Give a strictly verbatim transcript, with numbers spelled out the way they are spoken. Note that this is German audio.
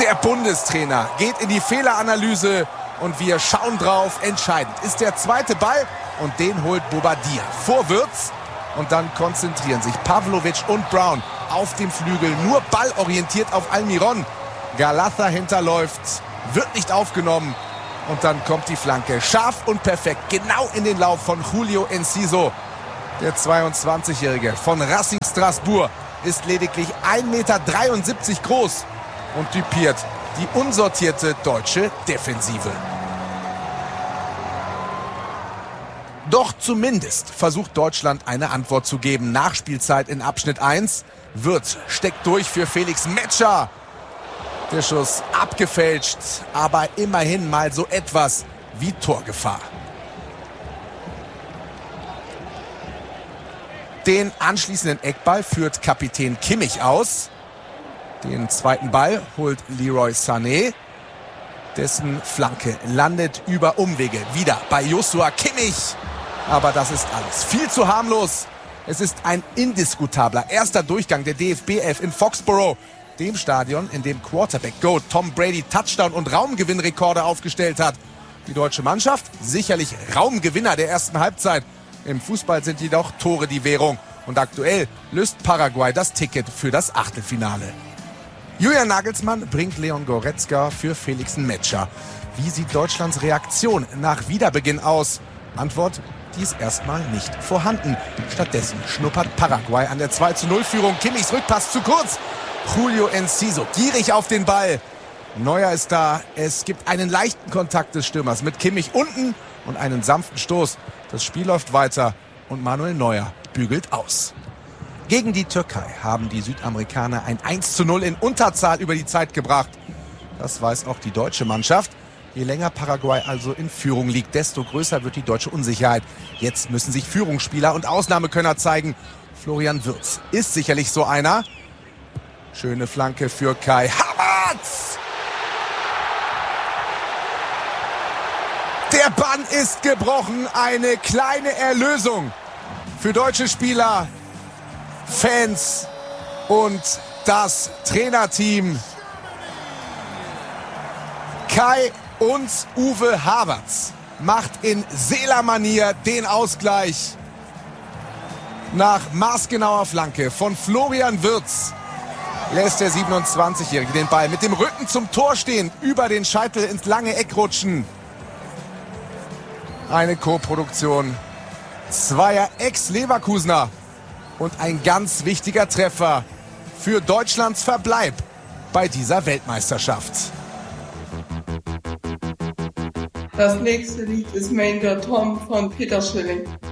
Der Bundestrainer geht in die Fehleranalyse und wir schauen drauf. Entscheidend ist der zweite Ball und den holt Bobadilla vor Wirtz. Und dann konzentrieren sich Pavlovic und Brown auf dem Flügel. Nur ballorientiert auf Almiron. Galatha hinterläuft, wird nicht aufgenommen. Und dann kommt die Flanke scharf und perfekt. Genau in den Lauf von Julio Enciso. Der zweiundzwanzigjährige von Racing Strasbourg ist lediglich ein Meter dreiundsiebzig groß und typiert die unsortierte deutsche Defensive. Doch zumindest versucht Deutschland eine Antwort zu geben. Nachspielzeit in Abschnitt eins. Wirtz steckt durch für Felix Metscher. Der Schuss abgefälscht, aber immerhin mal so etwas wie Torgefahr. Den anschließenden Eckball führt Kapitän Kimmich aus. Den zweiten Ball holt Leroy Sané. Dessen Flanke landet über Umwege wieder bei Joshua Kimmich. Aber das ist alles viel zu harmlos. Es ist ein indiskutabler erster Durchgang der D F B elf in Foxborough, dem Stadion, in dem Quarterback-Goat Tom Brady Touchdown- und Raumgewinnrekorde aufgestellt hat. Die deutsche Mannschaft sicherlich Raumgewinner der ersten Halbzeit. Im Fußball sind jedoch Tore die Währung. Und aktuell löst Paraguay das Ticket für das Achtelfinale. Julian Nagelsmann bringt Leon Goretzka für Felix Metscher. Wie sieht Deutschlands Reaktion nach Wiederbeginn aus? Antwort: Die ist erstmal nicht vorhanden. Stattdessen schnuppert Paraguay an der zwei zu null Führung. Kimmichs Rückpass zu kurz. Julio Enciso gierig auf den Ball. Neuer ist da. Es gibt einen leichten Kontakt des Stürmers mit Kimmich unten und einen sanften Stoß. Das Spiel läuft weiter und Manuel Neuer bügelt aus. Gegen die Türkei haben die Südamerikaner ein eins zu null in Unterzahl über die Zeit gebracht. Das weiß auch die deutsche Mannschaft. Je länger Paraguay also in Führung liegt, desto größer wird die deutsche Unsicherheit. Jetzt müssen sich Führungsspieler und Ausnahmekönner zeigen. Florian Wirtz ist sicherlich so einer. Schöne Flanke für Kai Havertz. Der Bann ist gebrochen. Eine kleine Erlösung für deutsche Spieler, Fans und das Trainerteam. Kai und Uwe Havertz macht in Seeler-Manier den Ausgleich. Nach maßgenauer Flanke von Florian Wirtz lässt der siebenundzwanzigjährige den Ball mit dem Rücken zum Tor stehen, über den Scheitel ins lange Eck rutschen. Eine Co-Produktion zweier Ex-Leverkusener und ein ganz wichtiger Treffer für Deutschlands Verbleib bei dieser Weltmeisterschaft. Das nächste Lied ist Main der Tom von Peter Schilling.